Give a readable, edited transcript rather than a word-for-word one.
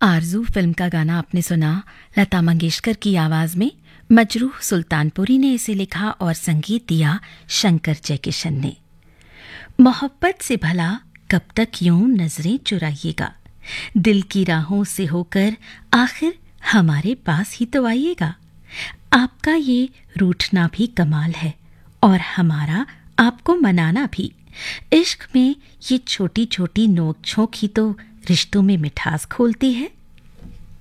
आरज़ू film का गाना आपने सुना। लता मंगेशकर की आवाज में मजरूह सुल्तानपुरी ने इसे लिखा और संगीत दिया शंकर जयकिशन ने। मोहब्बत से भला कब तक यूं नजरें चुराइएगा, दिल की राहों से होकर आखिर हमारे पास ही तो आइएगा। आपका ये रूठना भी कमाल है और हमारा आपको मनाना भी। इश्क में ये छोटी छोटी नोक झोंक ही तो रिश्तों में मिठास खोलती है।